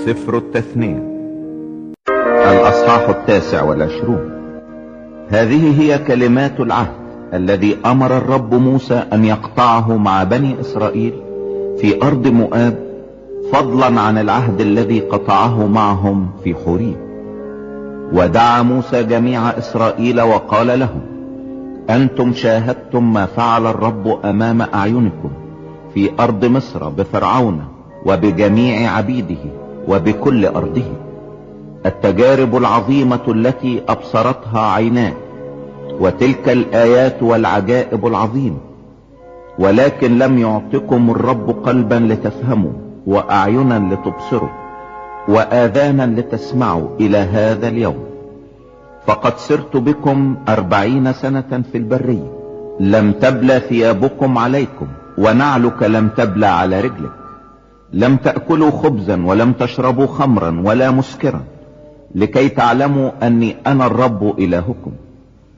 سفر التثنية الأصحاح 29. هذه هي كلمات العهد الذي أمر الرب موسى أن يقطعه مع بني إسرائيل في أرض مؤاب، فضلا عن العهد الذي قطعه معهم في حوريم. ودعا موسى جميع إسرائيل وقال لهم: أنتم شاهدتم ما فعل الرب أمام أعينكم في أرض مصر بفرعون وبجميع عبيده وبكل أرضه، التجارب العظيمة التي أبصرتها عيناك، وتلك الآيات والعجائب العظيمة. ولكن لم يعطكم الرب قلبا لتفهموا، وأعينا لتبصروا، وآذانا لتسمعوا إلى هذا اليوم. فقد سرت بكم 40 سنة في البرية، لم تبلى ثيابكم عليكم، ونعلك لم تبلى على رجلك. لم تأكلوا خبزا ولم تشربوا خمرا ولا مسكرا، لكي تعلموا أني أنا الرب إلهكم.